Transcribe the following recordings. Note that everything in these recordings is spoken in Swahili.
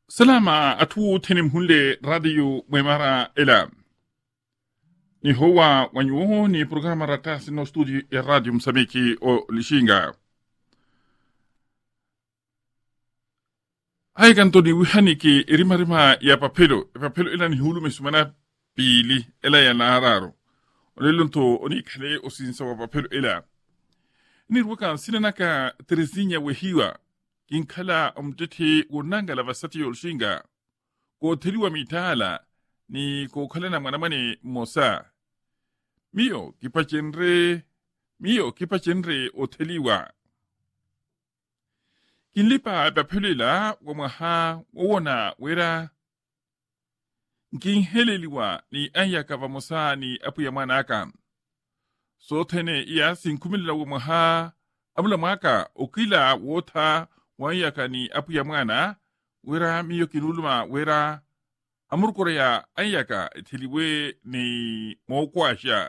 Salama atu tenim hunle radio mwemara ela. Ni hoa wanyuo ni programa ratasi no studio ya radio Msamiki o Lishinga. Hai kantoni wihaniki irimarima ya papelo. Papelo ela ni hulu mesumana pili ela ya nahararo. Olelunto onikale osinsa wa papelo ela. Nirwaka sinanaka terezinya wehiwa. Kinkala omtete wonanga la vasati yolshinga. Ko teliwa mitala ni ko kalana manamane mosa. Mio kipachenre oteliwa. Kinlipa bapelela wamaha wona wera. Kinheleliwa ni anyaka vamosa ni apuyamana aka. So tene iya sinkumila wamaha amula maka okila wota wanyaka ni apuyamana wera miyo kinuluma wera amurkorea anyaka tiliwe ni mokwasha.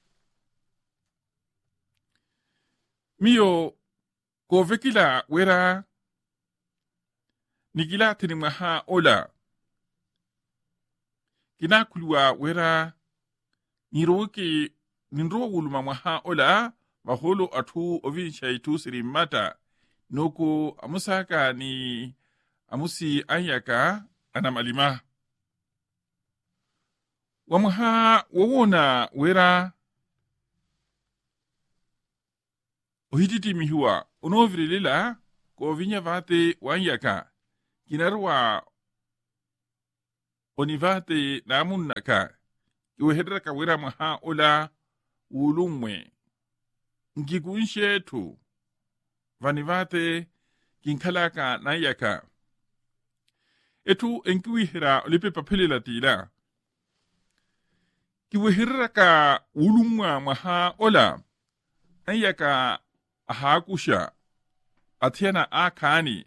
Miyo kovekila wera nigila tinimaha ola. Kinakulwa wera niroke ninro wuluma maha ola maholo atu ovinsha itu sirimata noko amusaka ni amusi anyaka anamalima. Wamaha wawona wera ohititi mihiwa unovirilila kovinya vate wanyaka kinarwa onivate namunaka iwehedraka wera maha ola ulumwe nkikunshetu vanivate kinkalaka nayaka etu enkiwihira olipe papelela tila kiwihiraka ulumwa maha ola nayaka ahakusha atiana akani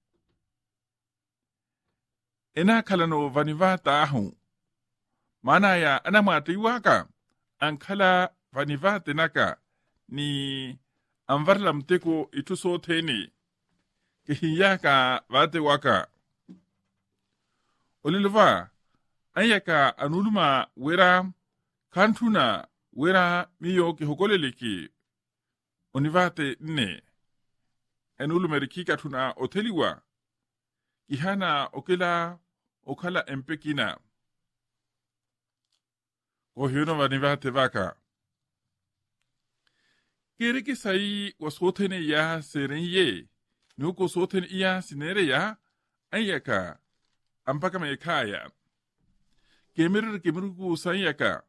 ena kalano vanivata ahu manaya anamati waka ankala vanivate naka ni anvarla mteko ituso tene kihiyaka vate waka olilova anyaka anuluma wera kantuna wera miyo kihokoleleki onivate ne anuluma rikika tuna oteliwa kihana okala empekina kohyono vanivate vaka Kereke sai wasotene ya serenye nuko sotene ya sinere ya anyaka ampaka mekaya kemiruku sanyaka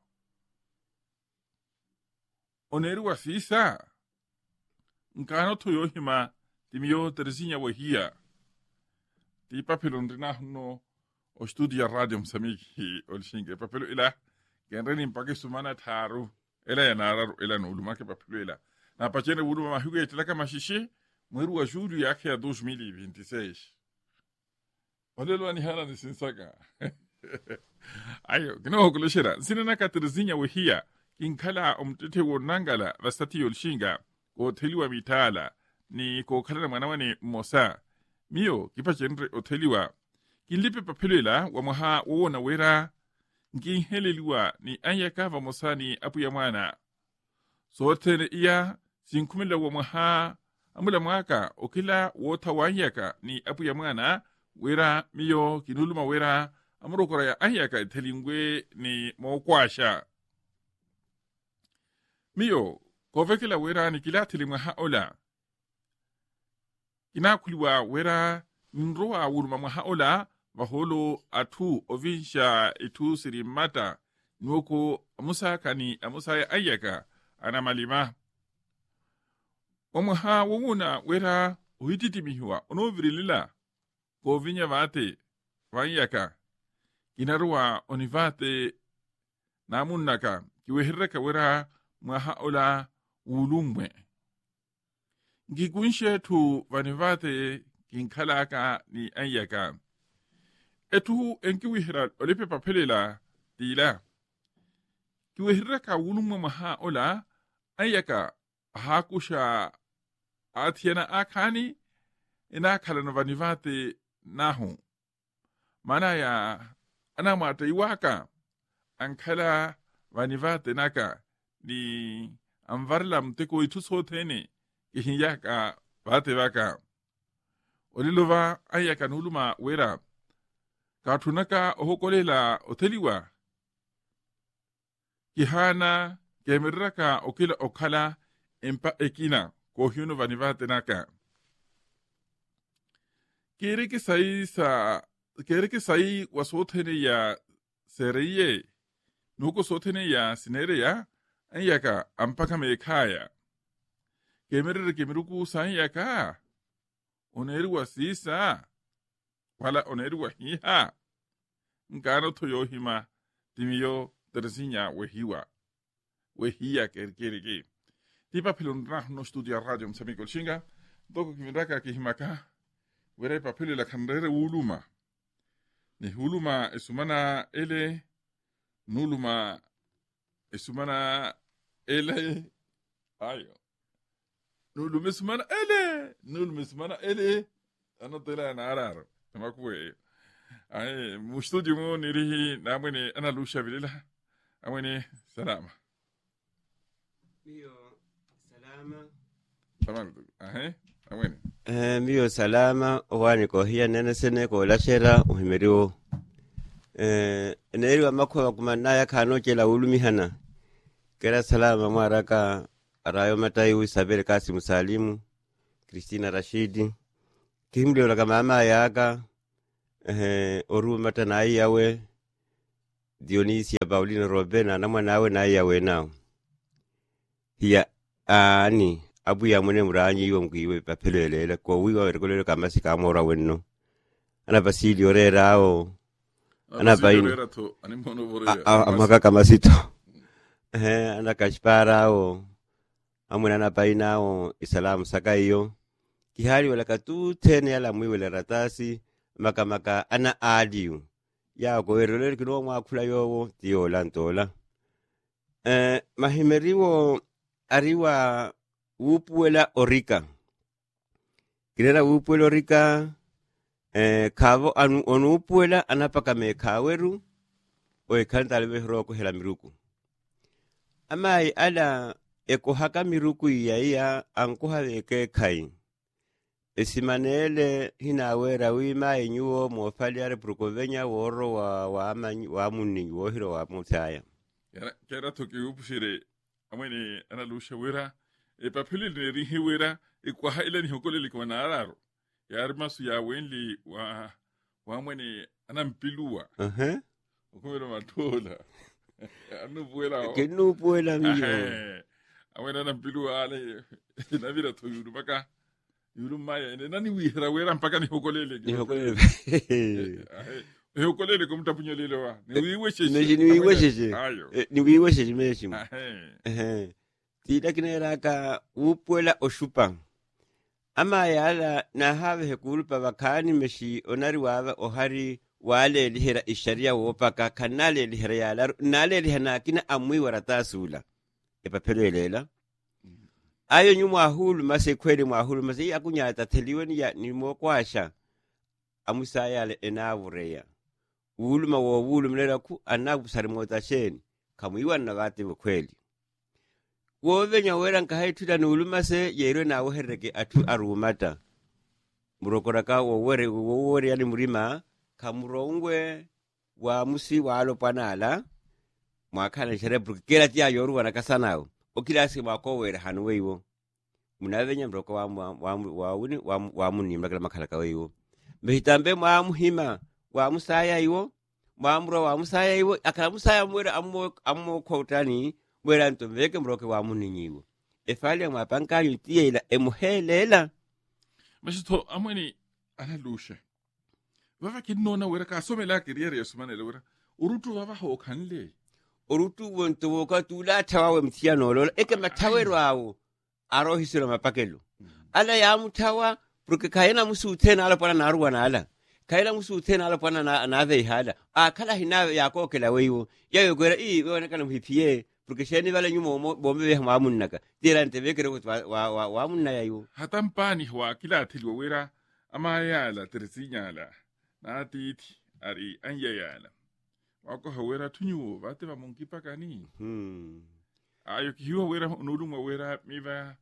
oneru wasisa nkano toyohima timiyo terezinya wahia ti papelo ndina no o studia radio Msamiki olshinge papelo ila kenreni mpake sumana taru ela ya nararu ela no ulumake papelo ila na pachene wulu mahuga itilaka mashishe mweru wa julho yake ya 2026 olelo ni hana ni sinsaka ayo kino kulishira sinana katerzinya wehia kinkala omtete wonangala vasati yolshinga ko teliwa mitala ni ko kala manawane mosa miyo kipachenre oteliwa kinlipe papelela wamaha wona wera nkinheleliwa ni anyaka vamosa ni apuyamana sortene iya sinkumila wamaha amula mwaka okila wota wanyaka ni apuyamana wera miyo kinuluma wera amurokora ya anyaka telingwe ni mokwasha miyo kovekila wera ni kila telimwa ola kinakuliwa wera nroa wuluma mahaola vaholo atu ovinsha itu sirimata nuoko amusaka ni amusaya ayaka anamalima wamaha wawuna wera uhititi mihiwa onovirilila kovinya vate vanyaka kinarwa onivate namunaka kiwehirreka wera mahaola wulumwe ngikunshe tu vanivate kinkalaka ni anyaka etu enkiwihira olipe papelela tila kiwihirreka wulumwe mahaola anyaka hakusha atiana akani ina kalano vanivate nahu mana ya ana mata iwaka an kala vaniva tenaka ni anvarla mteko ituso tene ihinyaka bate baka olilova ayaka nuluma wera katunaka hokolela oteliwa kihana kemiraka okila okala empa ekina kohyuno vaniva tenaka kereke sai wasotene ya sereye nuko sotene ya sinere ya anyaka ampaka mekaya kemiruku sai yaka oneru wasisa wala oneru wahiha ngano toyohima timiyo tersinya wehia kerkereke tipa pilonra no studia radio msamiko shinga doko kimiraka kihimaka wera papele la kandere uluma ni huluma esumana ele nuluma esumana ele ayo nuluma esumana ele anotela na araro tamakwe ay mustudio mo nirihi namwene analusha bilila amwene salama Mio salama tamam amwene mio salama wani ko hiya nene sene ko lashera uhimeriwo eneri amakho kumana ya kano chela ulumi hana kera salama mwaraka arayo matai wisabere kasi musalimu Kristina Rashidi kimlio la mama yaka oru mata na yawe Dionisia Paulina Robena na mwanawe na yawe nao hiya ani abu ya mwene muranyi iwa mkiwe papelelele kwa wiwa rekolele kama sika amora wenno ana basili orera ao ana baini amaka kama sito ana kashpara ao amwena ana baina ao isalamu saka iyo kihali wala katutene ala mwiwe la ratasi maka ana adiu ya ko erolele kino mwakula yowo tiyo lantola mahimeriwo ariwa upuela orika kirera upuela orika kavo onu upuela anapaka mekaweru o ekanta alebehro ko hela miruku amai ala ekohaka miruku iya ankoha leke kai esimanele hinawera wima enyuo mofaliare prokovenya woro wa munni wo hiro wa mutaya kera toki upusire amwene analusha wera papele ne rihi wera kwa haile ni hokolele kwa nararo ya armasu ya wenli wa mwene anampiluwa ukumero matola kenu puela miyo amwene anampiluwa ale navira to yurumaka yurumaya nani wihira wera mpaka ni hokolele hokolele kumtapunyelele wa ni wiwesheje meshimu tida kinera ka upuela oshupa ama yala na have hekulpa bakani meshi onari wava ohari wale lihera isharia wopaka kanale lihera yala nale lihana kina amwi waratasula epapelelela ayo nyuma hulu mase kweli mwahulu mase yakunyata teliwe ni mokwasha amusayale enavureya uluma wo ulumlera ku anabusari motasheni kamwiwa nagate kweli wovenya wera nkahaitula nulumase yero nawo hereke atu arumata murokoraka wowore yani murima kamurongwe wa musi walo panala mwakana cerebro kila tia yoru wanakasanawo okilasi mwakowera hanwewo munavenya mroko wa muni mbakala makalaka wewo mbitambe mwamuhima wa musaya iwo mwamro wa musaya iwo akala musaya mwera ammo kotani mwera ntomveke mroke wa muninyiwo efali mwapanka yutiela emuhelela mashito amweni analusha vava kinona wera kasomela kiriere yasumane wera urutu vava ho kanle urutu wonto woka tula tawawe mtiano lola eke matawero awo arohisira mapakelo ala ya mutawa porque kaina musu tena ala pana naruwa na ala kaila musu tena ala pana na ve hala akala hinawe yako kela weyo yayo gwera wona kana mhipie porque sheni vale nyumo bombe be mamunnaka tira ntevekere wa munna yayo hatampani wa kila tilwa wera ama yala tersinyala na titi ari anyayana wako hawera tunyu vate va monkipa kani ayo kiwa wera nuduma wera miva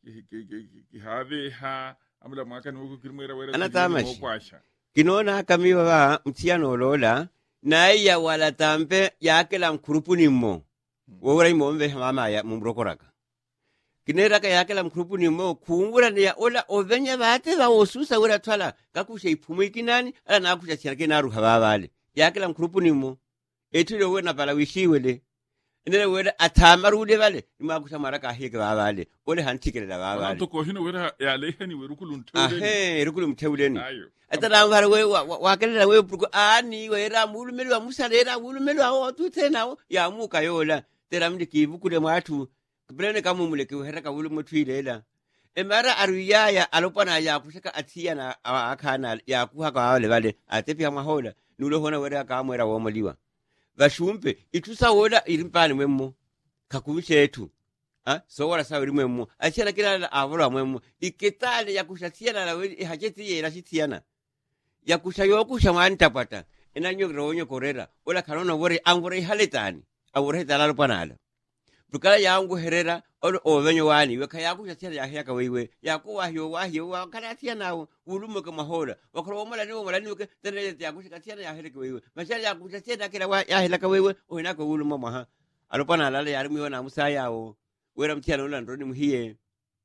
kihave ha amla mwaka nuko kirmera wera anatamashi kinona kamiwa ba mtiano lola na iya wala tampe yakela mkurupuni mmo wora imombe mama ya mumrokoraka kineraka yakela mkurupuni mmo kuungura ya ola ovenya bate ba osusa wera twala kakusha ipumu ikinani ala nakusha cyarake naru hababale yakela mkurupuni mmo etule wena bala wishiwele nene wera atamarude bale nimakusha maraka ahike babale ole hantikelera babale to ko hino wera ya lehani werukulumtewle rukulumtewleni atana ngara we wakelera we puko ani wera mulumeli wa musalera mulumeli wa tutena ya muka yola tera mdikivu kule mwatu kubrene kama muleke heraka bulumutwilela emara aruyaya alopana ya kushaka atia na akana ya kuhaka wale bale atepia mahola nulo hona wera kamwera wo moliwa bashumpe itusa wola irimpani mwemmo kakubishetu so wala sawa rimwemmo achana kila avura mwemmo iketale ya kushatiana la we hajeti yera shitiana ya kushayo kushamani tapata enanyo ronyo korera ola kanona wore angore haletani awore talalo panala bukala yangu herera ovenyo wani we kayaku shatiana ya heka wewe yaku wahyo wakalatia nawo ulumo kama hola wakromola ni wala ni tene ya kushatiana ya heka wewe mashali ya kushatiana kila ya heka wewe oinako ulumo maha alopana lale yarimiwa na musayao wera mtiana ola ndoni muhiye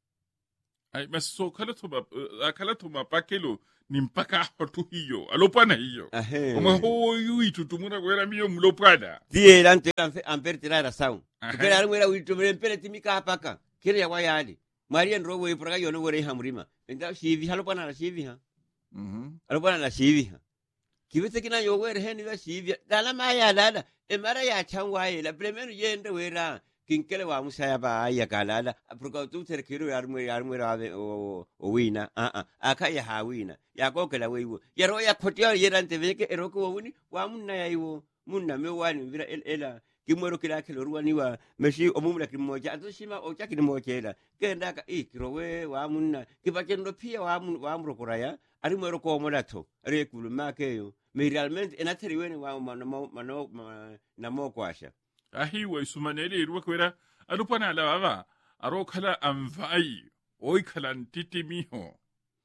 ai maso kala tuma pakelo ni mpaka hotu hiyo alopana hiyo kama hoyu itutumuna wera miyo mlopana die lante ampertira sawu kera wera witumere mpere timika hapaka kire ya wayali maria ndrowe ipraga yono wore hamrima nda shivi halopana la shivi ha alopana la shivi ha kibete kina yo were heni la shivi dala maya dala emara ya changwa la primero yende wera kinkele wa musaya ba ya kalala apuka tu terkiro yarmwe rave o wina akaya hawina yakokela weiwo yaro ya khotya yerante veke eroko wuni wa munna yayiwo munna mewani vira ela kimwero kila kilo ruwani wa meshi omumula kimoja atoshima ocha kinimochela kenda ka ikirowe wa munna kibachendo pia wa mrokoraya ari mwero ko modato ari kuluma keyo realmente enateriweni wa mano na mokwasha ahiwa isumanele irwa kwera alupana la baba arokala amfai oi kala ntitimiho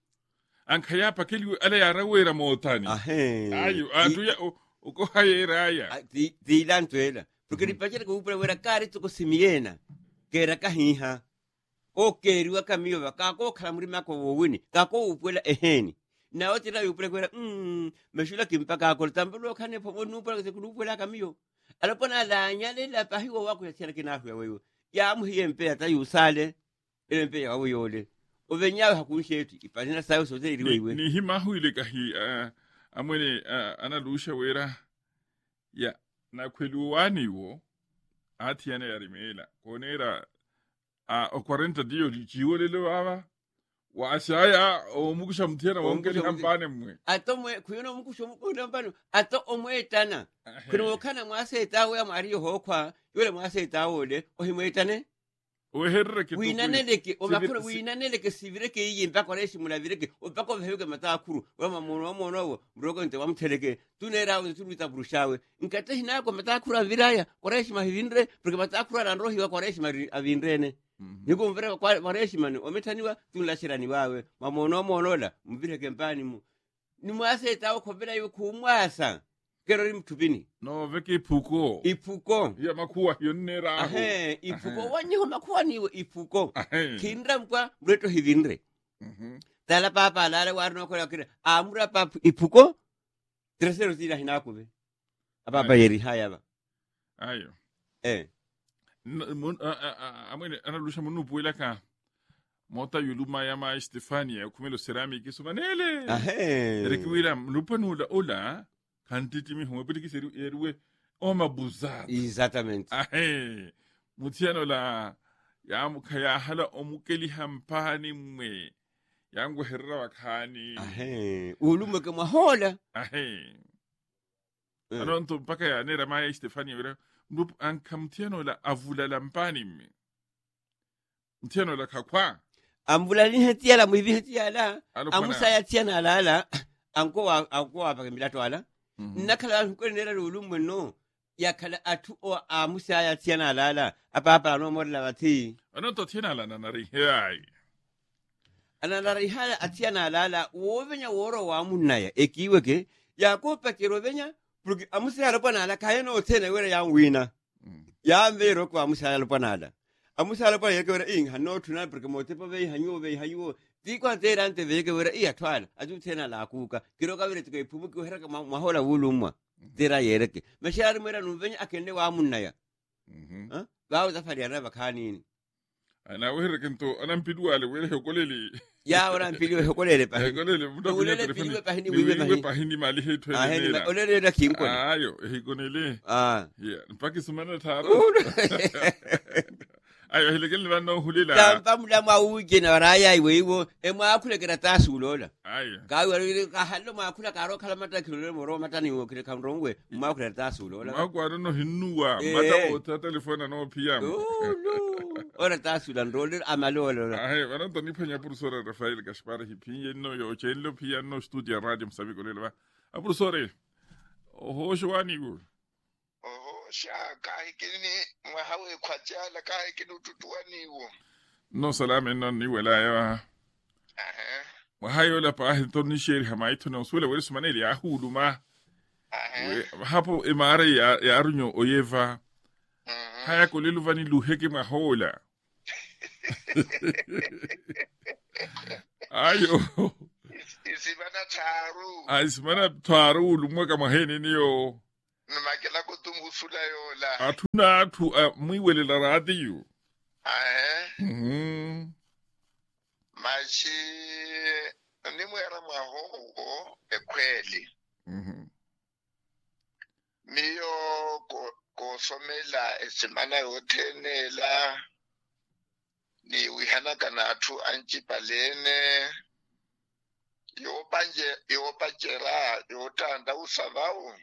ankaya pakeli ala ya rawera motani ayo atuya uko hayeraya di lantwela porque dipachele ko upra wera kare to simiena kera kahiha o keriwa kamio bakako kala muri mako wowini kako upwela eheni na otira upra kwera meshula kimpaka ko tambelo kane po nupra ko upwela kamio alopona la nyale la pahiwa wako ya tena kinafu ya wewe ya muhiye mpe ata yusale ile mpe ya wewe ovenyawe hakunshetu ipazina sayo sote iliwe iwe ni hima huile kahi amwene analusha wera ya na kweluwani wo atiane ya rimela konera o 40 dio jiwole lo baba wa asaya o mukusha mtera wongeli hampane mwe atomwe kuyono mukusha mukunda mpano ato omwetana kuno kana mwaseta we amariyo hokwa yole mwaseta wole ohimwetane oherre ke winaneleke omakuru winaneleke sivireke yimba koreshi munavireke opako vheke matakuru wama mono mrogo nte wamteleke tunera tunita brushawe nkate hinako matakuru aviraya koreshi mahivindre porque matakuru aranrohi wa koreshi avindrene niko mvere kwa koreshi mani ometaniwa tunlashirani wawe mamono la mvireke mpani mu ni mwaseta okobera yo kumwasa kero rimtubini no veke ipuko ya makuwa yonera ipuko wanyo makuwa niwe ipuko kindra mkwa mreto hivindre tala papa lale warno kola kire amura papa ipuko tresero tira hinakube papa yeri haya ba ayo amwene analusha munu puela ka mota yuluma ya ma Stefania kumelo ceramic sumanele rekwira lupanula ola kantitimi homopeliki seru erwe oma buzat exactamente mutiano la ya mukaya hala omukeli hampani mwe yangu herra wakani ulume kama hola anonto mpaka ya nera maya Stefania wera mdup ankamtiano la avula lampani mwe mtiano la kakwa ambula ni hetiala mwivi hetiala amusa ya tiana lala anko apake milato ala nakala nkonera lulumwe no yakala atu o amusa ya tiana lala apapa no morla bati anoto tiana lana na rihai ana rihala atiana lala wovenya woro wa munaya ekiweke yakopa kirovenya porque amusa ya lopana la kayeno tena wera ya wina ya mbero kwa amusa ya lopana la amusa ya lopana yake wera inga no tuna porque motepa ve hanyo Diko tera ante veke wera iya twala aju tena la kuka kiroka wera tukai pumuki wera kama mahola wulumwa tera yereke mashari mwera nuvenya akende wa munaya wao zafari anaba kanini ana wera kento anampidu ale wera hokoleli ya ora mpidu hokolele pa hokolele muda kule telefoni wiwe pahini mali hetu nela olele da kinko ayo hikonele yeah mpaki sumana taro ayo hilegele bano hulila tamba mulama uje na raya iwewo emwa akulekera tasulola ayo gawe ka hallo ma akula karo kala mata kilo moro mata ni wo kire kamrongwe ma akulekera tasulola ma kwa no hinuwa mata ota telefona no pm ora tasula ndole amalolo ayo bano to ni penya professor Rafael Gaspar hipinye no yo chenlo piano studio radio msabiko lele ba professor oho shwani go shaka ikini mwahawe kwa jala ka ikini ututuaniwo no salame no ni wela ya mwahayo la pa to ni sheri hamaito no sule wele sumaneli ya huduma hapo imare ya arunyo oyeva haya kuliluva ni luheke mahola ayo isimana taru lumwe kama heni niyo makela kutumbusula yola atuna mwiwele la radio mashi nimwera mahongo ekweli miyo kosomela esimana yotenela ni wihana kanatu anchipalene yopachera yotanda usavao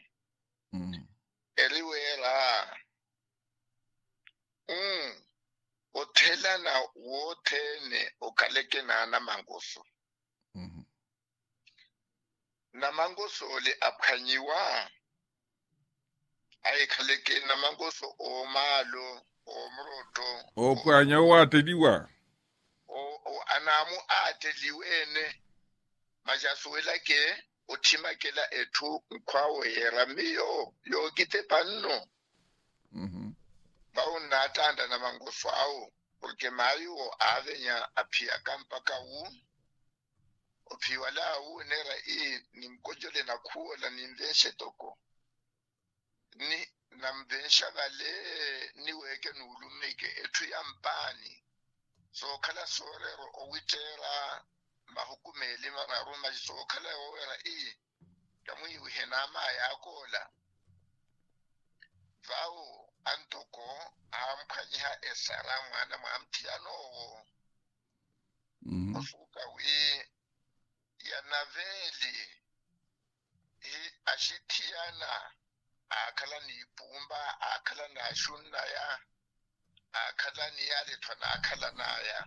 eliwela othela na wothene okaleke na mangoso na mangoso le aphanyiwa ayikhaleke na mangoso omalo omroto opanya wateliwa anamu ateliwene majasuwela ke uthimakela ethu nkwawo yeramiyo yokite panno baunatanda na mangoso awo porque mayo avenya apia kampaka wu opiwala wu nera ni mkojole na kuola ni mvenshe toko ni na mvensha vale ni weke nulumike ethu ya mpani so kala sorero owitera mahukumeli mararuma so kala owera kamwi wihenama yakola vao antoko amkhanyiha esara mwana mwamthiano osuka wi yanaveli ashithiana akhala ni pumba akhala na shunna ya akhala ni yale thona akhala naya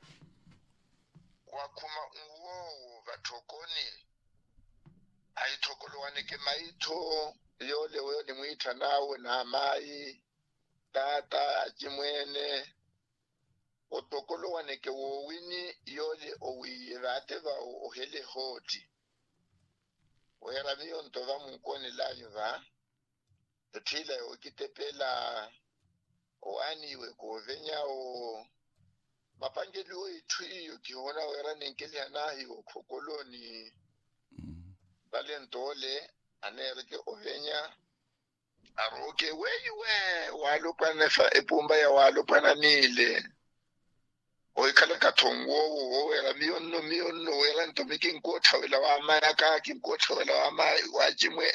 wakuma uwo vatokoni ayithokolowane ke maitho yole wele muitha nawe na mai tata ajimwene otokolowane ke wowini yole owiyevate va ohele hoti wera miyo ntova munkoni lanyu va thila okitepela oaniwe kovenya mapangeli wethu iyo kihona wera nenkeli anahi okhokoloni balentole anereke ovenya aroke weyiwe walopana fa epumba ya walopana nile oyikhala kathongo wera miyo wera ntomiki nkothawela wamaya kaki nkothawela wamaya wajimwe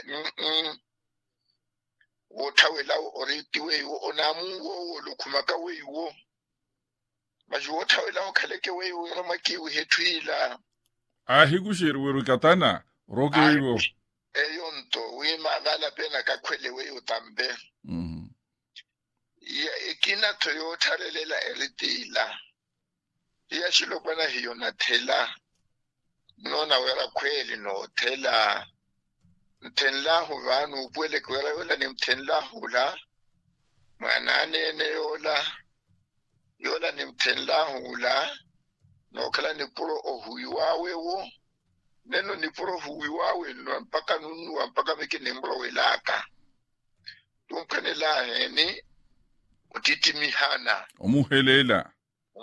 wothawela oritiweyo onamu wo lokhumaka weyo majuwothawela okhaleke weyo wera makiwe hethwila ahikusheri weru katana roke weyo eyonto wimagala pena kakhwele weyo tambe ya ikina Toyota lelela eritila ya shilokwana hiyo na thela nona wera kweli no thela mtenlahu vanu upwele kwera yola ni mtenlahu la mwananene yola ni mtenlahu la nokala ni puro ohuyu wawe wo neno ni puro huyu wawe mpaka nunu mpaka miki ni mbro welaka tunkane la heni utitimihana omuhelela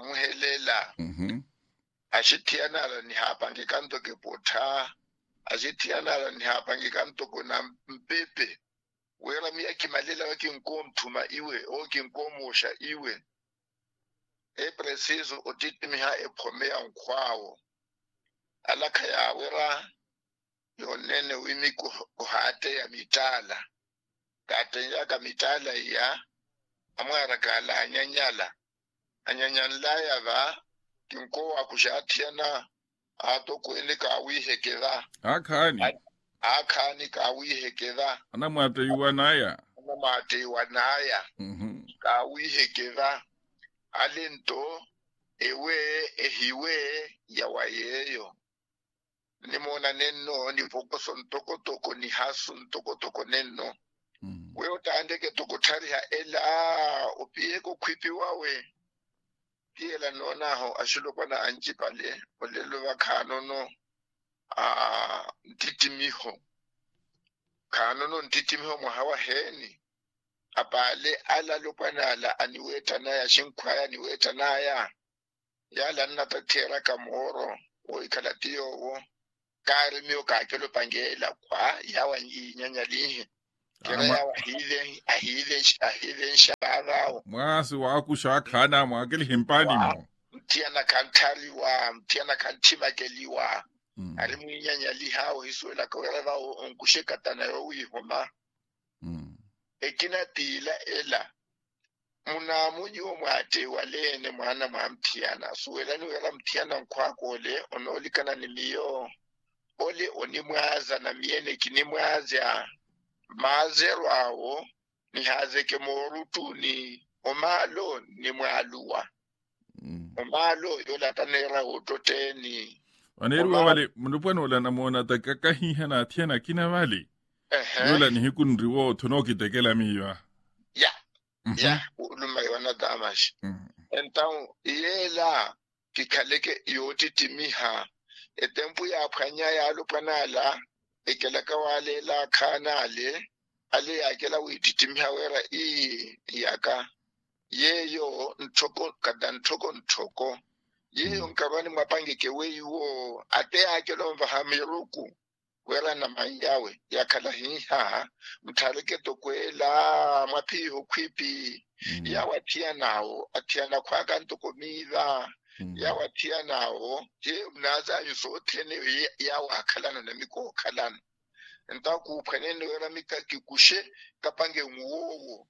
ashitiana la ni hapa ngikanto kepota ashitiana la ni hapa ngikanto kuna mpepe wera miya kimalela wakinkom tuma iwe o kinkomosha iwe preciso utitimiha epomea nkwawo alaka ya wera yonene wimi kuhate ya mitala kate ya mitala ya amwara kala anyanyanla ya va kinko wa kushatiana ato kwene kawihe kedha akani kawihe kedha anamate iwanaya kawihe kedha alento ehiwe ya wayeyo nimona neno ni pokoso ntoko ni hasu ntoko neno wewe utaandeke tukutariha ela upieko kwipi wawe kiela nonaho ashulo pana anji pale olelo wakanono ntitimiho mwahawa heni apale ala lopana aniweta naya shinkwaya niweta naya yala natatera kamoro oikalatiyo wo kari miyo kakelo pangela kwa yawa nyanyalihe kera yawa ahile nshabagao mwasi waku shakana mwakeli himpani mo mtiana kantimageliwa ari mwinyanyali hao hisuela kawera vao onkushekatana yo wihoma ekina tila ela muna muji wo mwate walene mwana mwamtiana suela ni wela mtiana nkwako ole onolikana ni miyo ole onimwaza na miene kinimwaza mazero awo ni hazeke morutu ni omalo ni mwaluwa omalo yola tanera ototeni waneruwa wale mnupwana wala namona takakahiha na tiana kina wale yola ni hikunriwo tonoki tekela miyo ya uluma yona damash então yela kikaleke yoti timiha etempu ya phanya ya lupanala ekelaka wale la kanale ale yakela wititimiha wera yaka yeyo ntoko yeyo nkabani mwapangeke weyiwo ate akelo mvahamiruku wera na mayawe yakala hiha mtaleke tokwela mwapiho kwipi yawatia nawo atiana kwaka ntokomila yawatia nawo je mnaza yusotene yawakalana na miko kalana nta kuphenene wera mikaki kushe kapange muwowo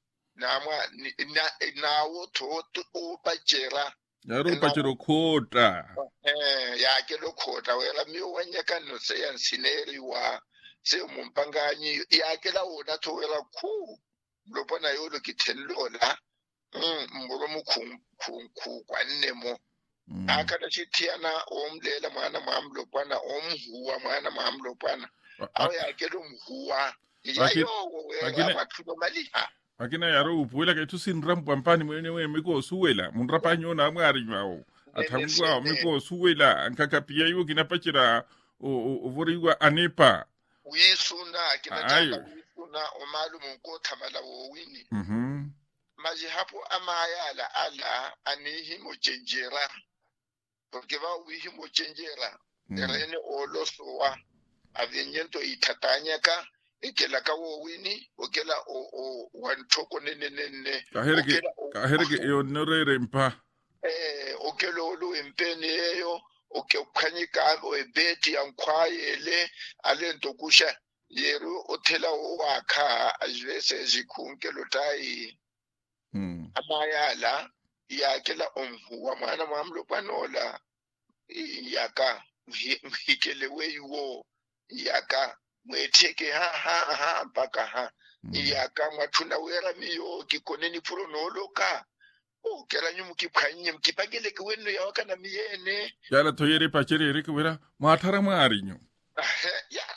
nawo toto opachera yaro pachero khota yake lokhota wera miyo wanyaka no seya nsineriwa se mumpanganyi yake la wona thowela khu lopona yolo kithenlola mbolo mukhu kwanemo akana chithiana omlela mwana mwamlo kwana omhuwa mwana mwamlo kwana awu yake lo mhuwa yayo wera mathuno maliha akina yaro upuela ke tusinra mpampani mwenyewe miko suwela munrapa nyona amwari nyawo athamukwa miko suwela ankakapia iwo kinapachira ovoriwa anepa wisuna kinachanga wisuna omalu munko thamala wowini maji hapo amayala ala anihimo chenjera porque va wihimo chenjera terene olosowa avinyento itatanyaka ikela kawo wini okela wantoko nene kahereke yo norere mpa okelo olu empene eyo okekhanyika ebeti yankwayele alento kusha yeru othela wakha ajvese zikhunke lotai amayala yakela omvuwa mwana mwamlo kwanola yaka mhikele weyiwo yaka mwetheke ha mpaka iyaka mwathuna wera miyo kikoneni puro noloka kera nyumu kiphanye mkipagele kwenu yawaka na miyene yala toyere pachere ke wera mathara maarinyo ya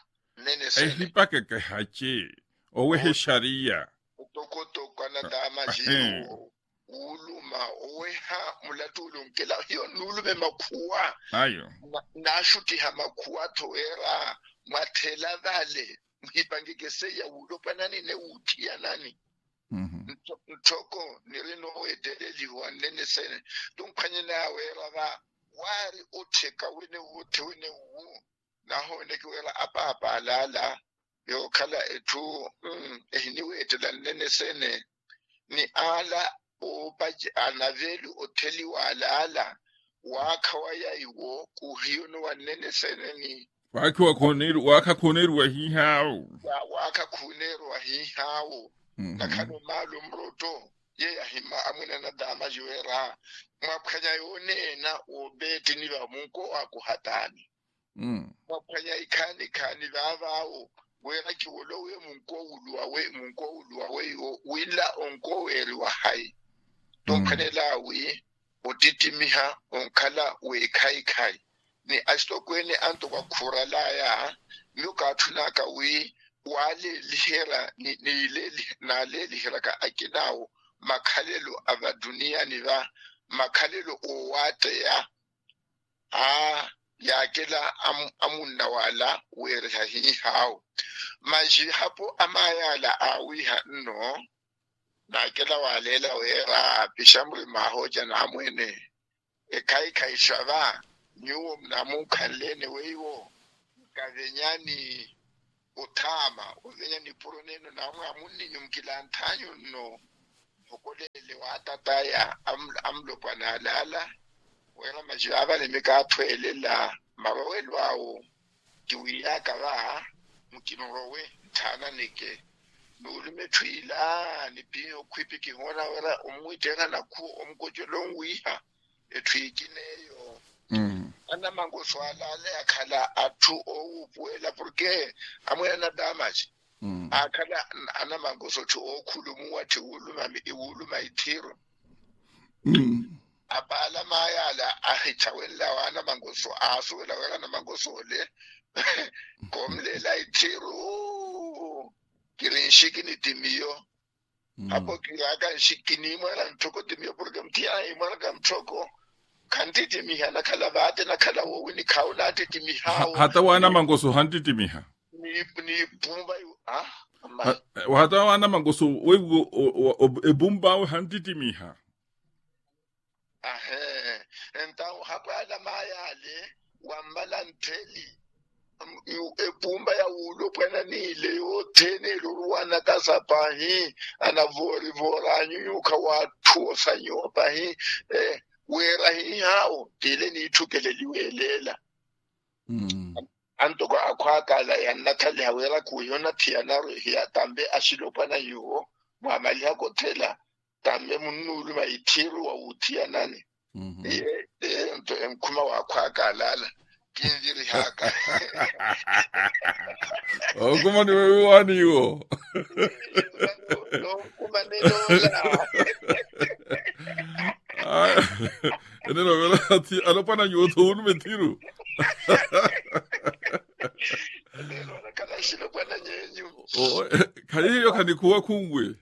nene sene hipake ke hache owe sharia toko na dama jiyo uluma oweha mulatulo nkela hiyo nulume makuwa ayo nashuti ha makuwa toera matela vale mpangike ya ulo panani ne utia nani ntoko nirino wedeleli wanene sene tumpanye nawe raba wari uteka wene wu naho ne kwela apa lala yo kala etu ehiniwe etelanene sene ni ala obaje anaveli oteli walala wakawaya iwo kuhiyono wanene sene ni waka koneru wa hihao nakano malu mroto ye yahima amwena na dama juera mwapkanya yone na obeti ni ba munko wako hatani mwapkanya ikani vavao wera kiwolowe munko uluwawe yo wila onko weri wa hai tonkanela wi otitimiha onkala we kai ni astokweni anto kwa kuralaya nuka tunaka wi wale lihera ni le lihera ka akinao makhalelo ava dunia ni va makhalelo owate ya kela amunna wala were hi hao maji hapo amayala awiha no na kela walela wera bishamri mahoja na mwene kai shava nyuo mnamukalene weiwo kavenyani utama uvenyani puroneno na amuni nyumkilantanyo no hokolele watataya amlo pana lala wera majaba le mekatwele la mabawelo awo kiwiya kaba mkinorowe tana nike nulume twila ni pio kwipiki hona wera omwitena na ku omkojolongwiha etwikineyo ana mango swalale akhala atu obuela porque amwena damage akhala ana mango sothi okhulumu wathi uluma ithiro abala mayala ahithawela wana mango so asuela wana mango sole komlela ithiro kirinshikini timiyo hapo kiraka shikini mara ntoko timiyo porque mtia mara kamtoko kantiti miha nakhala bate nakhala woni khawula titi miha hata wana mangoso hantiti miha ni bumba hata wana mangoso we bumba hantiti miha então hapala mayale wambala nteli ebumba ya ulo pwana nile yothene lurwana kasapahi anavori voranyu yuka watu sanyopa hi wera hi hao tile ni thukeleliwelela anto kwa akwakala ya nakale hawera kuyona tiana ya tambe ashilopana yuo mwamali hako tela tambe munulu maitiru wa utia nani ento emkuma wa akwakala la kinziri haka kuma ni wewe wani yuo kuma nilola enero vela ati alopana yuo tonu metiru kana shilopana nyenyu kayiyo kanikuwa kungwe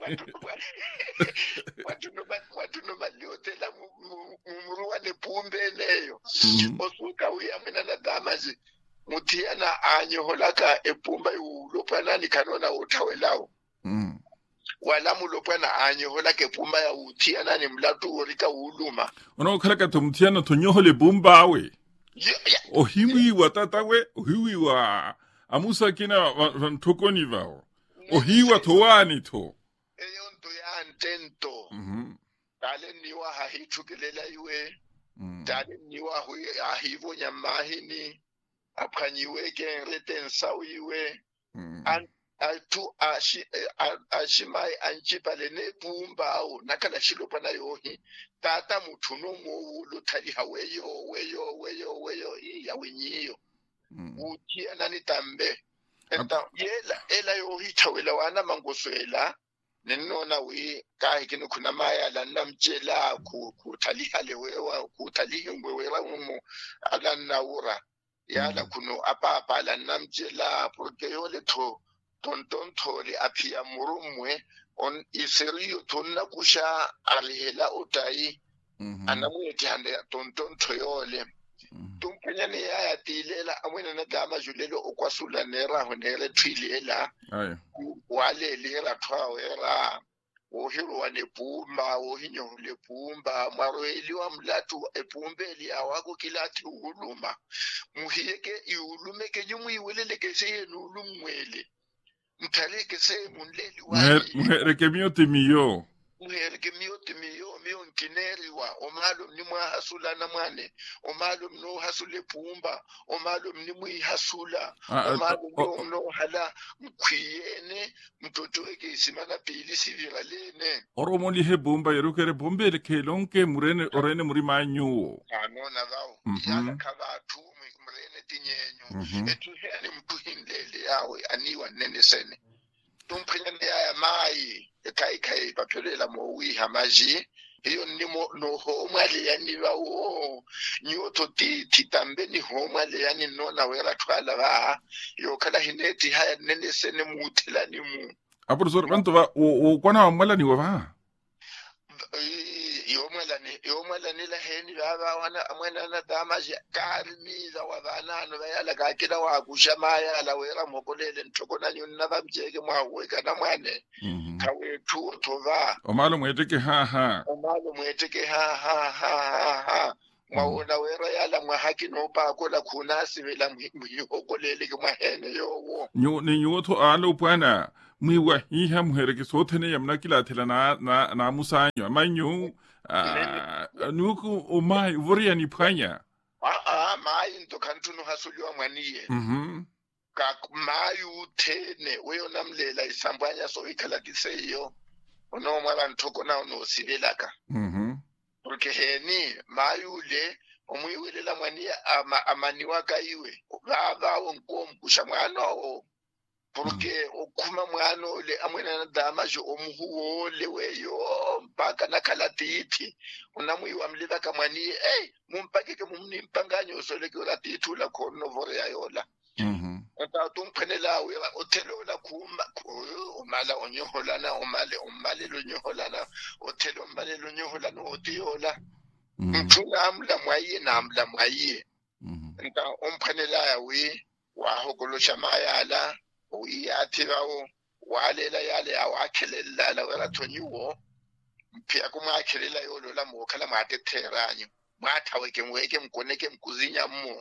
watu no maliotela mumuruwa ne pumbe leyo osuka uya mina na damazi mutiana anyoholaka epumba ulopana ni kanona utawelao wala mulopana anyoholaka epumba ya utiana ni mlatu orika uluma ono khalaka tumtiana tonyohole bumba awe ohiwi watatawe ohiwi wa amusa kina vantokoni vao ohiwa towani to eyonto ya ntento dale niwa hahithukelela iwe dale niwa ahivo nyamahini aphanyiwe ke retensa uyiwe atu ashimai anchipale ne bumbao nakala shilopana yohi tata muthuno mo luthali haweyo ya wenyiyo uthi anani tambe enta ela yohi thawela wana mangoswela nenona wi kai kinu kuna maya la namtshela ku thaliha lewewa ku thalihengwe wera umo ala naura yala kuno apa la namjela porque yo le tonton thole apia murumwe on iseriyo tonna kusha alihela utai anamweti hande tonton thoyole tumpanyane ya tilela amwena na dama julelo okwasula nera honere twilela wale lera twawera ohiro wane pumba ohinyo le pumba marweli wa mlatu epumbeli awako kilati uluma muhiyeke iulumeke jumu iwelele kese nulumwele mtaleke se munleli wa muhereke miyote miyo miyo nkineri wa omalo mnimwa hasula na mwane omalo mno hasule pumba omalo mnimwi hasula omalo mno hala mkwiyene mtoto weke isimana pili sivira lene oromoli he bomba yerukere bombe le kelonke murene orene muri manyu anona vao yala kabatu mrene tinyenyo etu hene mtuhindele yawe aniwa nene sene tumpanyane ya mai kai papyolela mo wi hamaji hiyo nimo no homale yani bawo nyoto titambe ni homale yani nona wera twala ba yo kala hineti haya nene sene mutela ni mu apurusor bantu ba o kwana mala ni wa ba yo mala ni la heni baba wana amwana na damaji karmi za wadana no yala ka kida wa kushamaya la wera mokolele ntoko na nyonna bamjeke mwawe kana mwane kawe tu tova omalo mweteke ha mwaona wera yala mwahaki no pa kola kuna sivela mwiyokolele ke mahene yowo nyoto alo pwana mwiwa hiha muhereke sothene yamna kila thela na musanyo amanyu nuku umai voria ni phanya mai ndo kantuno hasuliwa mwaniye ka mayu thene weyo namlela isambanya so ikhala kiseyo ono mwana ntoko na ono sibelaka porque heni mayu le omwiwelela mwaniye amaniwa kaiwe baba wonkom kushamwana o porque okuma mwana ole amwena na dama jo omuhuo le weyo mpaka na kalatiti unamwiwa mlida kamwani mumpake ke mumni mpanganyo sole ke latiti la kono vore ayola ata tumphenela we otelo la kumba umala onyoholana umale lo nyoholana otelo umale lo nyoholana otiola mthuna amla mwaye na amla mwaye nta umphenela we wa hokolosha mayala uyathirawo walela yale awakhelela la wera thonyiwo mpia kumakhelela yolo la mokhala matetheranyo mathaweke mweke mkoneke mkuzinya mmo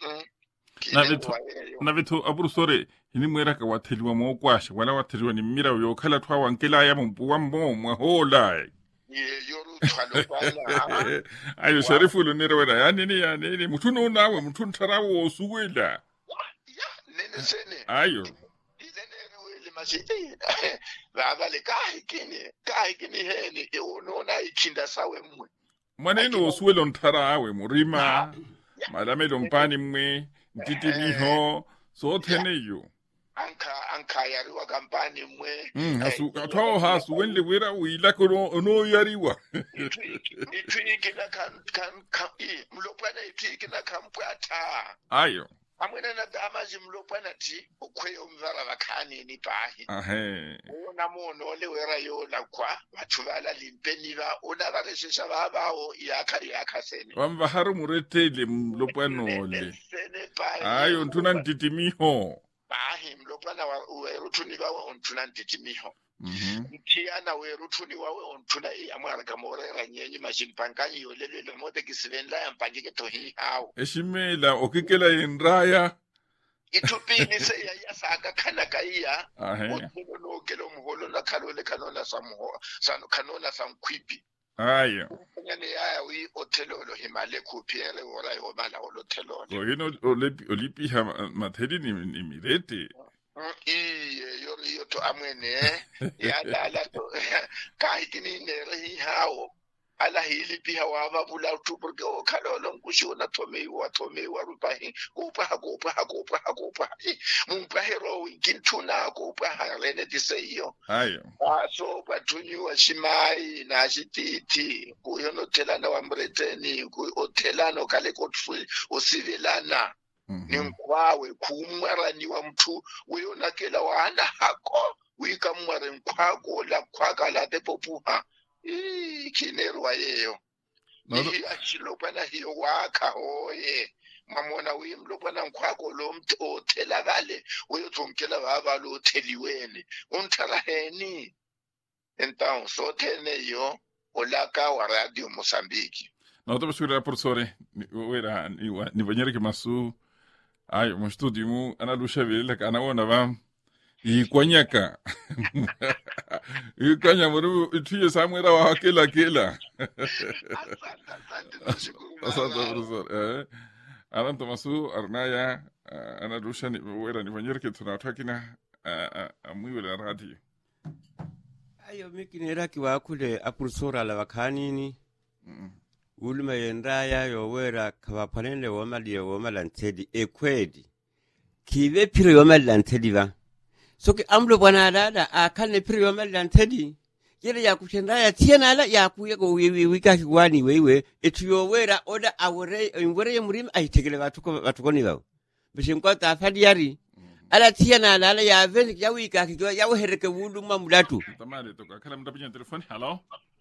na vitu apurusore ini mwera ka watheliwa mo kwasha wala watheliwa ni mira yo khala thwa wankela ya mpuwa mmo mwahola yoru thwalo bana ayo sharifu lo nere wena yani muthuno nawe muthu ntharawo osukwela nene sene ayo masiti baba le kai kini heni onona ikhinda sawe mwe mwaneno osuwelo ntharawe murima malamelo mpani mwe ntitimiho sotheneyo anka yariwa kampani mwe athawo hasu wenle wera uila kono ono yariwa itwikina kan mlopana itwikina kampata ayo amwena na damaji mlopana ti okweyo mvara bakhani ni pahi ona mono le wera yola kwa bathubala limpeni ba ona bareshesha babawo yakha sene wamba haru muretele mlopano le ayo ntuna ntitimiho pahi mlopana weruthuni bawo ontuna ntitimiho mthiana weruthuni wawe ontuna amwara kamorera nyenye mashimpankanyi yolelele mode kisivenla yampangike tohi hawo eshimela okikela yenraya itupini se yasaka kana kaiya otelo lokelo muholo la khalole kanona samuho kanona samkhwipi ayo nyane yaya wi otelo lo himale kuphiele ora yobala olotelo oyino olipi ha matheli ni mirete yo to amwene yala to kai kini nere hawo ala hili pia waba bula tu porque o kalolo nkushona tomeiwa rupahi kupa mumpahero ngintuna kupa harene diseyo ayo so bathunyiwa shimai na shititi kuyono telana wa mreteni ku otelano kale kotfu osivelana ni nkwawe kumwarani wa mtu weyonakela wana hako wikamware nkwako la kwaka la tepopuha kinerwa yeyo ni achilopana hiyo waka hoye mamona wimlopana nkwako lo mtu otelakale weyozonkela baba lo teliweni untaraheni então sotene yo olaka wa Radio Mozambique. Não, estamos a professor, era ni banheiro que masu, ai, um estúdio mu, ana luxa vele, ana ona vam, e conhaca, e conha moro, e tinha Samuel era aquela. Asante professor, ana tomasu arnaya, ana luxa ni era ni banheiro que tunatakina, a muito da rádio. Ayo mikinera kiwakule apurusora la wakanini uluma yendaya yowera kabapanele womalantedi ekwedi kibe pire womalantedi ba soki amlo bwana dada akane pire womalantedi yere yakushendaya tiena la yakuye go wika kiwani wewe etuyowera oda awore ngore murim aitegele batukoni bawo bishinkwa tafadi yari ala tiena la ya veni ya wika kiwa ya hereke wuluma mulatu tamale to kala mtapinya telefoni hello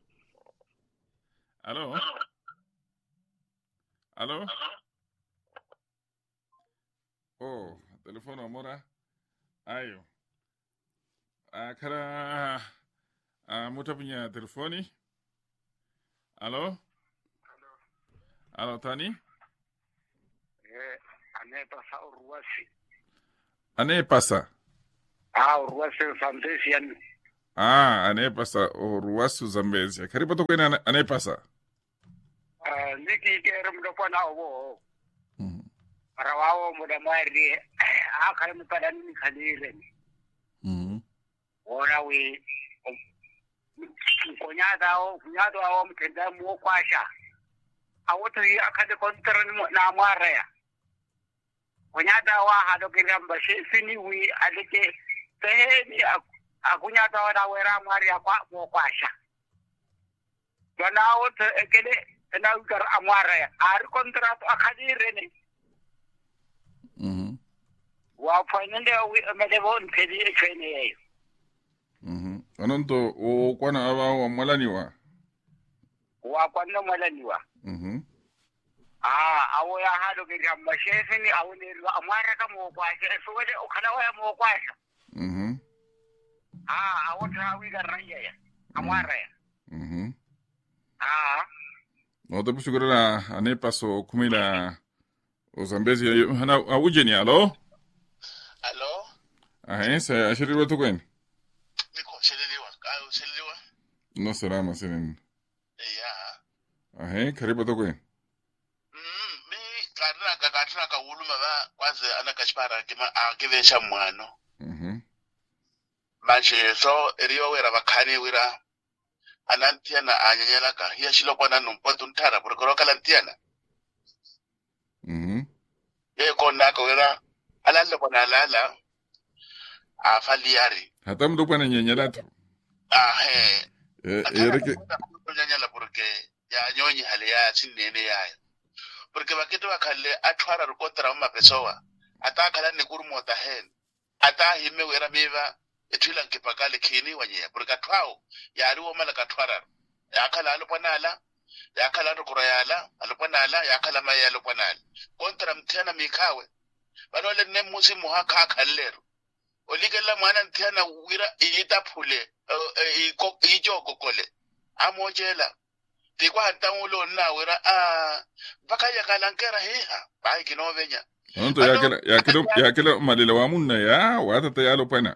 hello hello oh telefono amora ayo kala mtapinya telefoni hello hello tani anepasa uruwasi anepasa uruwasi Zambezi anepasa uruwasi Zambezi karibu to kwena anepasa niki kere mdopona obo rawawo mudamari akare mpadani nikhalire ora we kunyado awo mtenda mu kwasha awoto yi akade kontra na maraya kunyada wa hado kiramba fini wi alike teheni akunyada wa wera mari akwa mu kwasha bana woto ekede na ukar amara ar contrato akadire ne wa fanende wi medebon pedi ekene anonto o kwana aba wa malaniwa wa kwana malaniwa awo ya hado ke gamba shefini awone amara ka mo kwasha so wede okala wa mo kwasha awo tawi garanya ya amara ya no te puso la anepaso kumila o Zambezi hana awujeni alo se ashiriwa to kwen niko shililiwa no será más en karibu to kwen mi tlatna ka uluma ba kwaze anakashipara kima akivesha mwano manje so eriyo wera bakhani wira anantiana anyanyela ka hiya shilo kwana nompoto ntara burokoro kalantiana kona ko wera alalla kwana alala afaliari hata mdo kwana nyanyela tu yereke nyanyela porque ya nyonyi hali ya sinene yayo porque bakito bakhalle athwara rukotra mapesowa atakhala nekurumota hen atahime wera meva etwila nkipakale khini wanye porque athwao yari womala kathwara yakhala alopwanala yakhala rukurayala alopwanala yakhala maya alopwanala kontra mthena mikhawe banole nemusi muhakha khallero olikela mwana nthena wira itaphule ijoko kole amojela tikwa hantangulo na wira baka yakalankera hiha bai kinovenya onto yakela malila wa munna ya watata yalo pana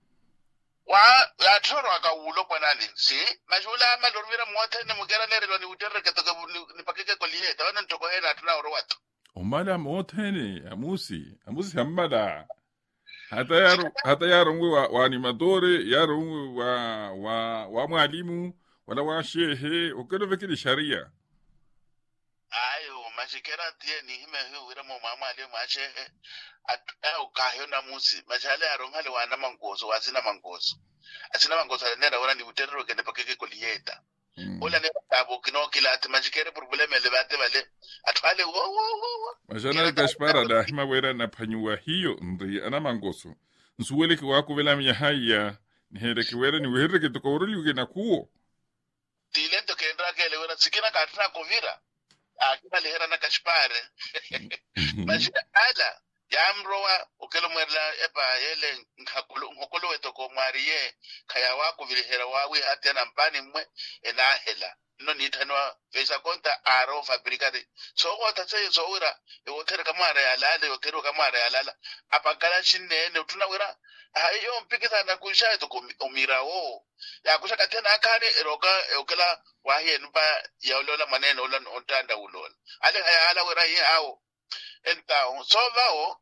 ya toro aka ulo panali si majula malorvira mota ne mugera lerelo ni uterre ke to ni pakeke kolie ta wana ntoko hena tuna orwato omala motene amusi hamada hata yaro ngwe wa animatore yaro ngwe wa mwalimu wala wa shehe okelo vekili sharia ayo mashikera tie ni hime wira mo mama ale mashehe ukayo na musi majale yaro ngale wana mangozo wasina mangozo asina mangozo nera wana ni uterro ke nepakeke koliyeta ola ne tabo kino kila atmajikere probleme le bate vale atwale wo majana kashpara da hima wera na panyua hiyo ndi ana mangoso nsuwele ki wako vela miya haya ni here ki wera ni wera ki tukauruli uke na kuo tilento ke ndra ke le wera sikina katina kovira akina le hera na kashpare majina ala yamrowa okelo mwerla epa yele ngakolo wetoko mariye kaya wako vilihera wawi atena mpani mwe ena hela no nitanwa vesa konta aro fabricade so wata tse so wira e wotere kamara ya lala yokero kamara ya lala apakala shinne ne tuna wira ayo mpikisa na kusha to umirawo ya kusha tena akane eroka okela wahiye npa ya ulola maneno ulan ontanda ulola ale haya ala wira ye hao enta so vao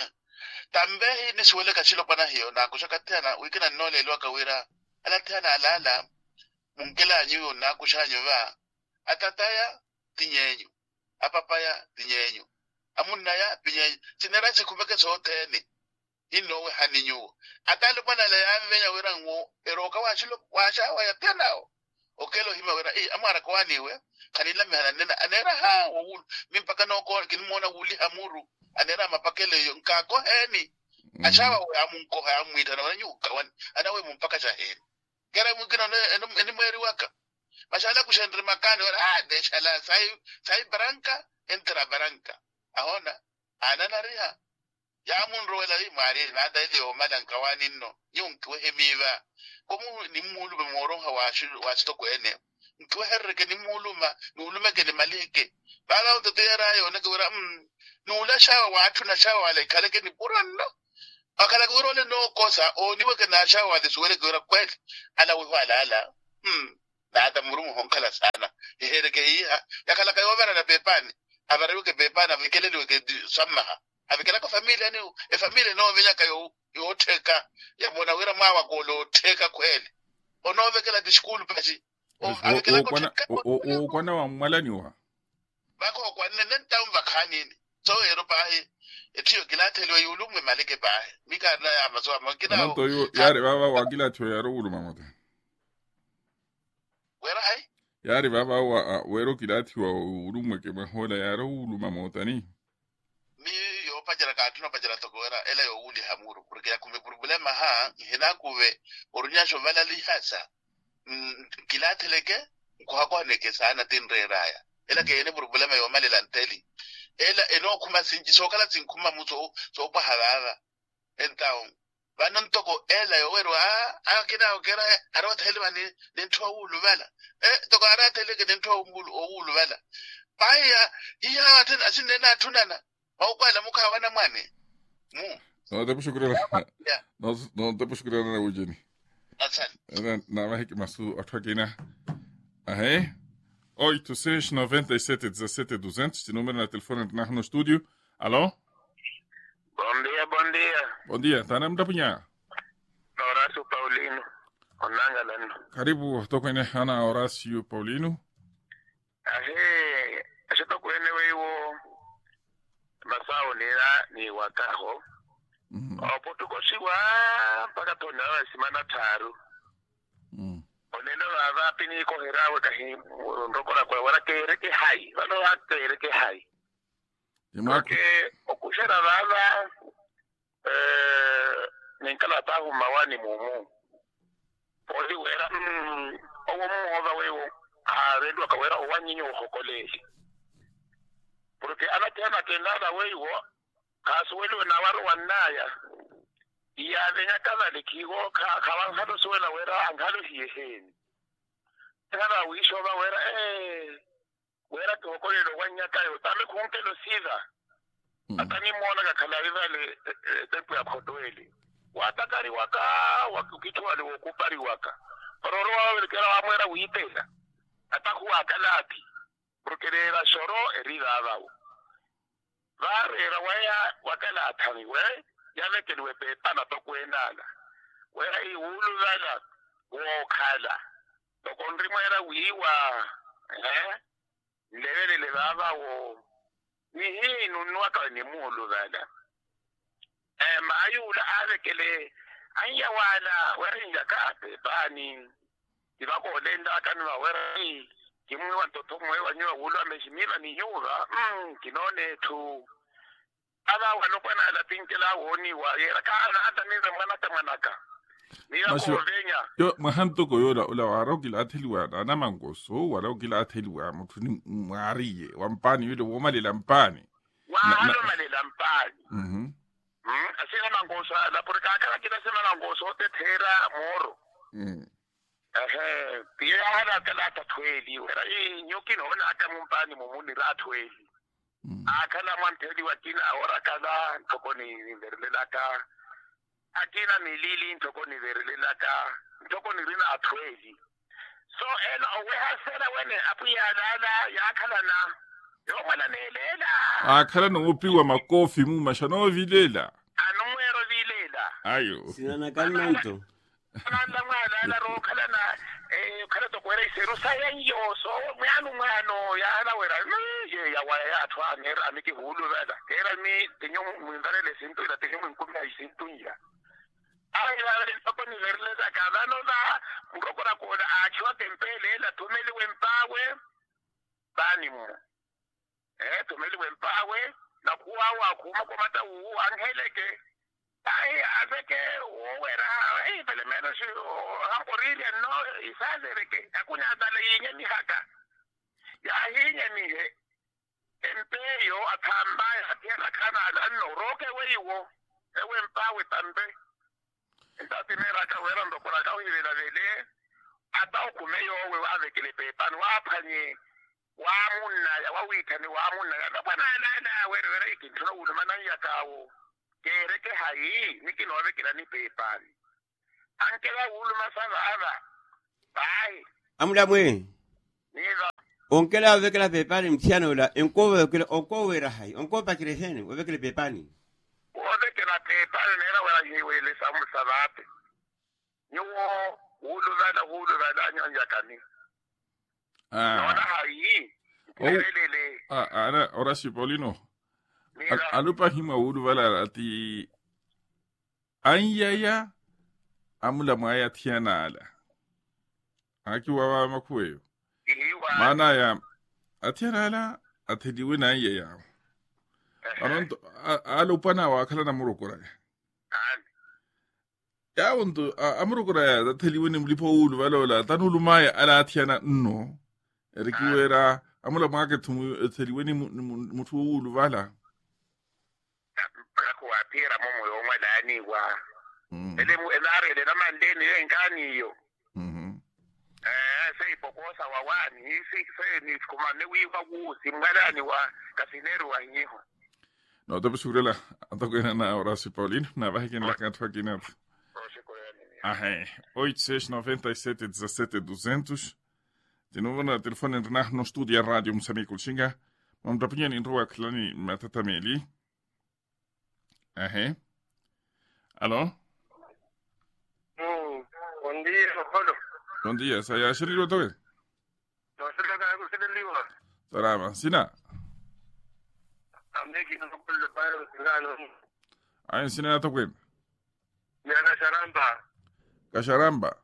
tambe ni suele kachilo pana hiyo na kusha tena wikina nole lo kawira ala tena alala mungela nyu na kushanyo va atataya tinyenyu apapaya tinyenyu amunaya pinyenyu tinera sikubeke sotene inowe haninyu atale bana le amenya wera ngo eroka wachilo washa wa yapenao okelo hima wera amara kwaniwe kanila mehana nena anera ha wul mimpaka no ko kinmona wuli hamuru anera mapakele yonka ko heni ashawa we amunko ha amwita na nyu kawan anawe mumpaka shaheni kera mungina ene mweri waka mashala kushendri makani wala deshala sai branca entra branca ahona anana riha ya munro wala ri mari na da ile o madan kawani no yun ko hemiva komu ni mulu be moron hawashi to ko ene ko herre ke ni muluma ke ni malike bala to tera yo ne ko ra nula shawa watu na shawa le kale ke ni puran no akala guro le no kosa o ni weke na shawa de suwele gura kweli ala we wala na da murumu honkala sana here ke ya kala kayo bana na pepani abare ke pepana vikele we ke samaha abikela ko familia ni familia no venya kayo yo teka ya bona wera mawa golo teka kweli ono vekela di school paji abikela ko teka o kwana wa mwalani wa bako kwanne nenta umvakhani so eropahi etiyo gilathelwe yulumwe maleke bae mika na amazo amagina nanto yo yare baba wa gilatho yaro uluma moto wera hai yare baba wa wero gilathi wa ulumwe ke mahola yaro uluma motani mi yo pajara ka tuno pajara to wera ele yo uli hamuru porque ya kume problema ha hina kuwe orunyasho vala lihasa gilatheleke ko hakwa neke sana tinreraya ela ke ene problema yo mali lanteli ela eno kuma sinji sokala sinkuma muso so pahalala entaon banon toko ela yo wero akina okera arot helwani dentro ulubala toko arata leke dentro ulubala baya iya atin asine na tunana au kwala muka wana mwane no te pushukura no te pushukura na ujeni asante na mahiki masu atwagina ahe 8-6-97-17-200, este número na telefone no estúdio. Alô? Bom dia. Bom dia, tá na mdapunya? Horácio Paulino, onangalano. Karibu, toko ine ana Horácio Paulino. Ashe toko ene weiwo masao ni wakaho. Opo siwa mpaka tonawa simana taru. Oneno baba pini ko herawo kahi ndokora kwa wala ke hai wala wate ke hai ke okushara baba ninkala tahu mawani mumu poli wera owo mu oba wewo redo ka wera owanyinyo hokoleji porque ana tena tenada wewo kaswelo na waro wanaya ya venya kama likigo kawan hado suela wera angalo hiheni kana wisho ba wera to ko le wanya kayo tale kunke lo sida atani mona ka kala vale tepu ya khotoeli watakari waka wakukitwa le okupari waka roro wa kera wa mwera uitela atakuwa kalati porque era shoro erida abao era waya wakala atani we yale ke we pepana to kwendala wera iulu zala wo khala to konrimo era wiwa lele le baba wo ni hinu nwaka ni mulu zala mayula alekele anya wala wera inga kape bani Kibako lenda kani wawera kimwe watoto mwe wanyo ulo ameshimira ni yuga kinone tu aba wanokwana la pinkela woni wa yera kana hata mimi mwanaka yo mahanto ko yola ola waro kila atheliwa na mangoso waro kila atheliwa mutuni mwariye wampani yule womale lampani halo male lampani asina mangoso la porka kala kila sema mangoso tetera moro pia hala kala tatweli wera nyoki no na ata mumpani mumuni ratweli akala manteli wakina ora kala tokoni verlelaka akina milili ntokoni verlelaka ntokoni rina atweli so ena we hasela wene apuya lala yakhala na yomala nelela akhala nopiwa makofi mu mashano vilela anomwero vilela ayo sinana kanento nanda mwana la ro khala na khala to kwera isero sayenyo so mwana ya wera ye ya wa ya thwa ngera amiki hulu bela era mi tenyo mwindale sinto ila tenyo mkumya isintunya ay la le tokoni verle da kada no da ngokora ko da achwa tempele la tumeli wempawe bani mo tumeli wempawe na kuwa kuma kwa mata angeleke ay azeke wera pele menos hakorile no isazereke akunya dale yenye ni haka ya yenye ni he empeyo atamba atena kana alano roke weiwo ewe mpawe tambe entabimera ka wera ndokora ka wibela vele ata ukumeyo we avekele pepan waphanye wamunna ya wawitani wamunna ya bana na wera ikintro ulumana yakawo kereke hayi nikinobe kilani pepani ankela uluma sana aba bye amula mwe niza onkela vekela pepani mtiano la onkowera hayi onkopa kirehene wevekele pepani ovekela pepani nera wala yiwele samu sabape nyo uluvana nyanja kani nona hayi kelele ana Horacio Paulino alupa hima vala ati anyaya amula maya tiana ala aki wawa makuweyo mana ya atiana ala atediwe na anyaya anonto alupa na wakala na murukura ya wonto amurukura ya atediwe ni mlipo ulu vala wala tanulu maya ala atiana nno erikiwera amula mwake tumu atediwe ni mutu ulu vala kuwapira momo yomwe dani wa ele mu enare le namandeni yenkani yo seyipokosa wawani se ni kumane wiwa kuzi mngalani wa kasineru wa nyiho no te besurela atokena na Horacio Paulino na vaken la katwa kinat ahe 8697 17 200 de novo na telefone no studio radio Moçambique Xinga mam tapinha ni roa klani matatameli ahe alô bom dia Paulo bom dia saya shiriro towe no se ka ko se liwa salama sina ameki no ko le paro ngano ay sina towe yana sharamba kasharamba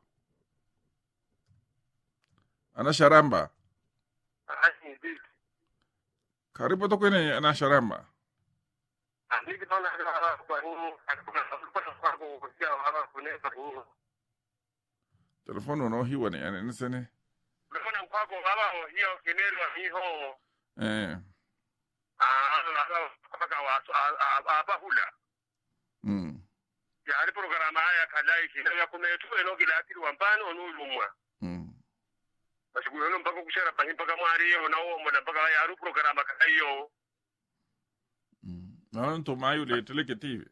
ana sharamba ai di karibu tokwene ana sharamba niki tona kwa ni akuna kwa kusia hapa kuna kwa telefono no hiwa ne ane nsene telefona kwako baba hiyo kinero hiho paka apa hula ya hari programa haya kadai kina ya kumetu eno kilati wampano onulumwa bashikuyo mpaka kushara pahi mpaka mwari onao mona mpaka ya ru programa kaiyo nanto mayo le teleketive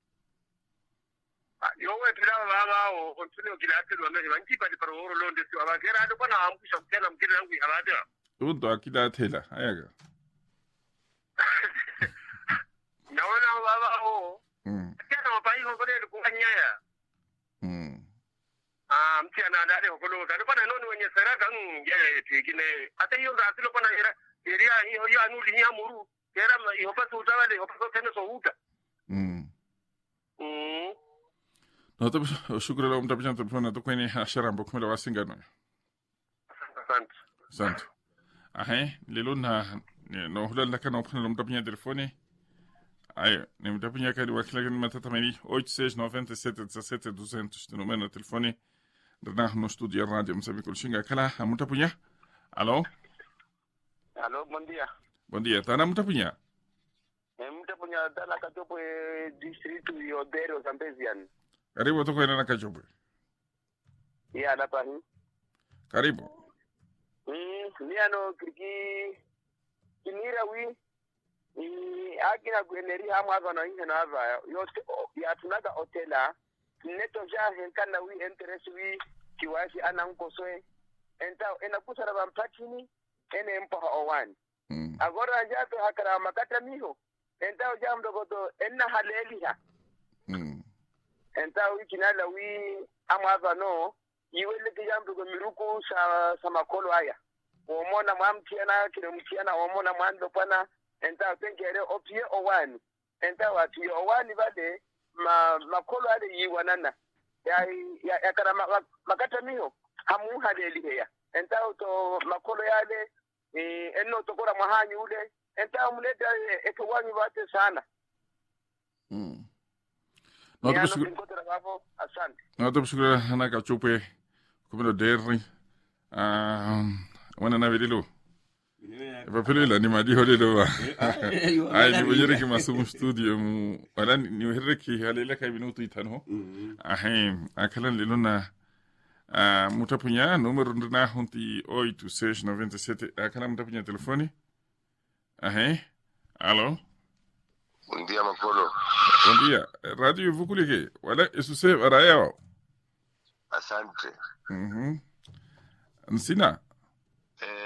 yo we tira baba o kontino kilati lo ngani banki pali para oro londe si abakera ado kana amkusha mkena mkena yangu abada undo akida tela ayaga naona baba o kana mapai ho kole kuanyaya mtiana ndale ho kolo kana pana noni wenye saraka nge tikine hata hiyo ndio pana era eria hiyo ya nuli ya muru era hiyo pa tutawale hiyo pa tena so uta no te shukran lo mtapija telefona to kwenye hasharambo kumela wasingano Asante. Lelo no hula laka na opana mtapinya telefone. Ayo, ni mtapinya kadi wakila gani matata meni 869717 numero telefone. Rena no studio radio Msami Kulshinga kala mtapinya. Allo, Buen día. Buen día. Tana mtapinya. Mtapinya dana Cachopo distrito de Odero Zambezian. Karibu toko ina na Cachopo. Ya hapa hii. Karibu. Niano kinira wi akina gweneri hamwa bana inge na ava yote ya tunaga hotela neto ja henkana wi interest wi kiwashi anankosoe enta enakusara bampatini ene mpa owani agora jato hakara makata miho enta jamdo godo enna haleliha enta wi kinala wi amwa bano iwele kijamdo go miruku sa makolo haya omona mwamtiana kile mtiana omona mwando pana enta tengere opie owani enta wati owani bade makolo ale yiwanana ya kana makata miho hamu haleli ya enta to makolo yale enno to kora mahanyi ule enta muleta etowani bate sana Nota bishukura hana Cachopo kumino derri wana na vidilo papelo la ni madi hodelo ba ai ni bojere ki masumu studio mu wala ni herreki halela kai minuto itano akalan lelona mutapunya numero na honti 8697 akalan mutapunya telefoni allo. Buen día, Makolo. Buen día. Radio Vukulike. Wala esuse baraya. Asante. Nsina.